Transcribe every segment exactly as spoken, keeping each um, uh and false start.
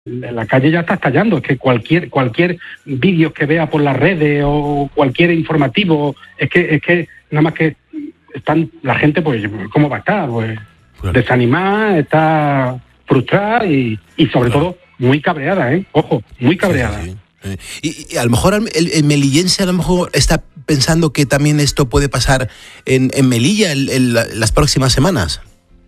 en la calle ya está estallando. Es que cualquier cualquier vídeo que vea por las redes o cualquier informativo, es que es que nada más que están la gente, pues, ¿cómo va a estar? Pues claro, desanimada, está frustrada y, y sobre claro. todo muy cabreada, ¿eh? Ojo, muy cabreada. Sí, sí, sí. Y, y a lo mejor el, el melillense a lo mejor está pensando que también esto puede pasar en, en Melilla en, en la, las próximas semanas.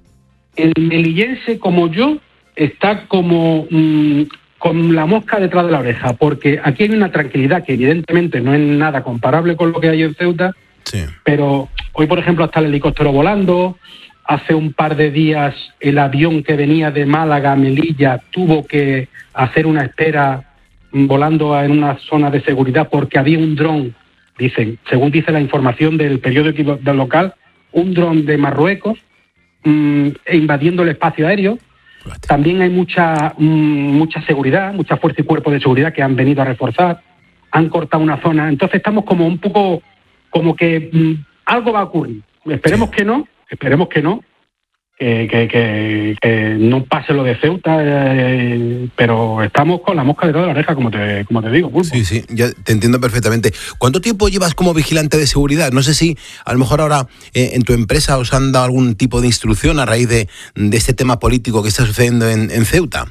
El melillense, como yo, está como mmm, con la mosca detrás de la oreja, porque aquí hay una tranquilidad que evidentemente no es nada comparable con lo que hay en Ceuta, sí. pero hoy, por ejemplo, está el helicóptero volando. Hace un par de días el avión que venía de Málaga a Melilla tuvo que hacer una espera volando en una zona de seguridad porque había un dron, dicen, según dice la información del periódico del local, un dron de Marruecos mmm, invadiendo el espacio aéreo. También hay mucha mmm, mucha seguridad, mucha fuerza y cuerpo de seguridad que han venido a reforzar, han cortado una zona. Entonces estamos como un poco, como que mmm, algo va a ocurrir. Esperemos sí. que no, esperemos que no, que, que, que, que no pase lo de Ceuta, eh, pero estamos con la mosca detrás de la oreja, como te, como te digo, Pulpo. Sí, sí, ya te entiendo perfectamente. ¿Cuánto tiempo llevas como vigilante de seguridad? No sé si a lo mejor ahora eh, en tu empresa os han dado algún tipo de instrucción a raíz de, de este tema político que está sucediendo en, en Ceuta.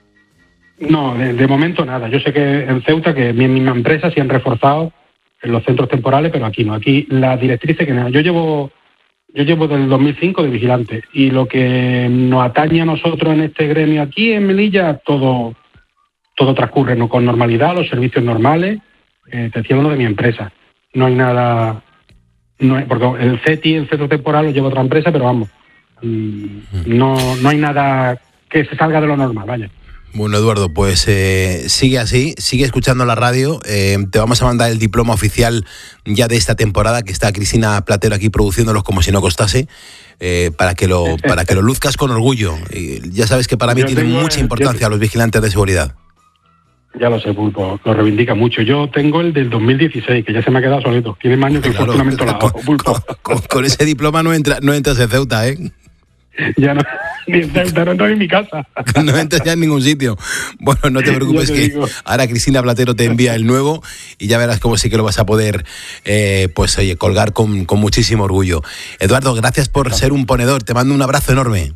No, de, de momento nada. Yo sé que en Ceuta, que en mi misma empresa sí han reforzado en los centros temporales, pero aquí no. Aquí la directriz es que nada. Yo llevo... Yo llevo desde el dos mil cinco de vigilante y lo que nos atañe a nosotros en este gremio aquí en Melilla, todo todo transcurre ¿no? con normalidad, los servicios normales, eh, te estoy hablando de mi empresa. No hay nada, no hay, porque el C E T I, el centro temporal, lo lleva otra empresa, pero vamos, mmm, no, no hay nada que se salga de lo normal, vaya. Bueno, Eduardo, pues eh, sigue así, sigue escuchando la radio. Eh, te vamos a mandar el diploma oficial ya de esta temporada, que está Cristina Platero aquí produciéndolos como si no costase, eh, para que lo para que lo luzcas con orgullo. Y ya sabes que para mí yo tiene tengo, mucha importancia yo, los vigilantes de seguridad. Ya lo sé, Pulpo, lo reivindica mucho. Yo tengo el del dos mil dieciséis, que ya se me ha quedado solito. Tiene más años que claro, el funcionamiento la con, Pulpo. Con, con, con ese diploma no, entra, no entras en Ceuta, ¿eh? Ya no, ni en Ceuta, no entro en mi casa. No entras ya en ningún sitio. Bueno, no te preocupes te que digo. Ahora Cristina Platero te envía el nuevo y ya verás cómo sí que lo vas a poder, eh, pues oye, colgar con, con muchísimo orgullo. Eduardo, gracias por ser un ponedor. Te mando un abrazo enorme.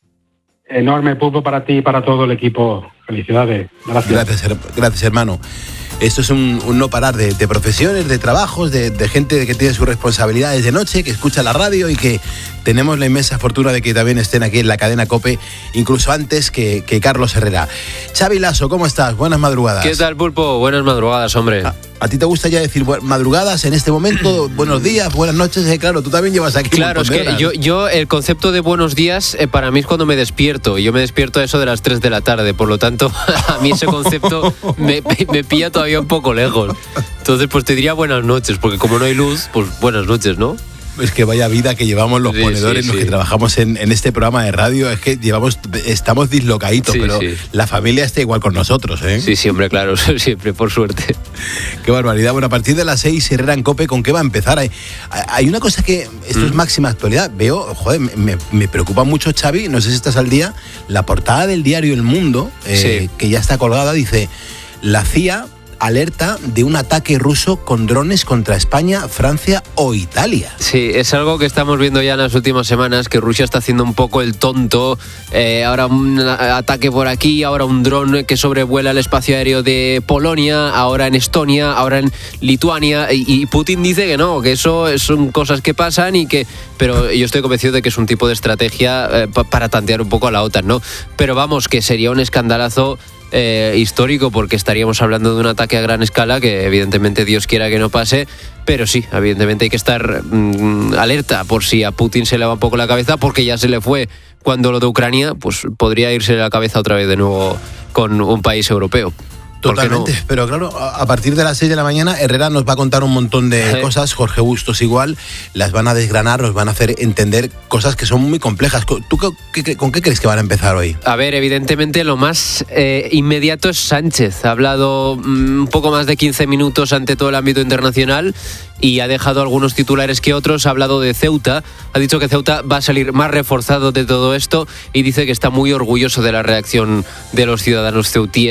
Enorme, Pulpo, para ti y para todo el equipo. Felicidades. Gracias. Gracias, gracias hermano. Esto es un, un no parar de, de profesiones, de trabajos, de, de gente que tiene sus responsabilidades de noche, que escucha la radio y que tenemos la inmensa fortuna de que también estén aquí en la cadena COPE, incluso antes que, que Carlos Herrera. Xavi Lasso, ¿cómo estás? Buenas madrugadas. ¿Qué tal, Pulpo? Buenas madrugadas, hombre. ¿A, a ti te gusta ya decir madrugadas en este momento? Buenos días, buenas noches, eh, claro, tú también llevas aquí Claro, es que yo, yo el concepto de buenos días eh, para mí es cuando me despierto. Yo me despierto a eso de las tres de la tarde, por lo tanto, a mí ese concepto me, me, me pilla todavía un poco lejos. Entonces, pues te diría buenas noches, porque como no hay luz, pues buenas noches, ¿no? Es que vaya vida que llevamos los sí, ponedores, sí, los sí. que trabajamos en, en este programa de radio, es que llevamos, estamos dislocaditos, sí, pero sí. la familia está igual con nosotros, ¿eh? Sí, sí, hombre, claro, siempre, por suerte. Qué barbaridad. Bueno, a partir de las seis, Herrera en COPE, ¿con qué va a empezar? Hay, hay una cosa que, esto mm. es máxima actualidad, veo, joder, me, me preocupa mucho, Xavi, no sé si estás al día, la portada del diario El Mundo, eh, sí. que ya está colgada, dice, la C I A alerta de un ataque ruso con drones contra España, Francia o Italia. Sí, es algo que estamos viendo ya en las últimas semanas, que Rusia está haciendo un poco el tonto. Eh, ahora un ataque por aquí, ahora un dron que sobrevuela el espacio aéreo de Polonia, ahora en Estonia, ahora en Lituania, y, y Putin dice que no, que eso son cosas que pasan y que... Pero yo estoy convencido de que es un tipo de estrategia eh, pa- para tantear un poco a la OTAN, ¿no? Pero vamos, que sería un escandalazo Eh, histórico, porque estaríamos hablando de un ataque a gran escala que evidentemente Dios quiera que no pase, pero sí, evidentemente hay que estar mmm, alerta por si a Putin se le va un poco la cabeza, porque ya se le fue cuando lo de Ucrania, pues podría irse la cabeza otra vez de nuevo con un país europeo. Totalmente, no? Pero claro, a partir de las seis de la mañana Herrera nos va a contar un montón de Sí. cosas, Jorge Bustos igual, las van a desgranar, nos van a hacer entender cosas que son muy complejas. ¿Tú qué, qué, con qué crees que van a empezar hoy? A ver, evidentemente lo más eh, inmediato es Sánchez. Ha hablado mm, un poco más de quince minutos ante todo el ámbito internacional y ha dejado algunos titulares que otros. Ha hablado de Ceuta, ha dicho que Ceuta va a salir más reforzado de todo esto y dice que está muy orgulloso de la reacción de los ciudadanos ceutíes.